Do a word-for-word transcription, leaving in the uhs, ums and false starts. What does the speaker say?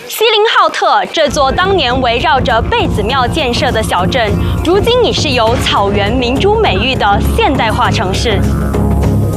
锡林浩特这座当年围绕着贝子庙建设的小镇，如今已是有草原明珠美誉的现代化城市。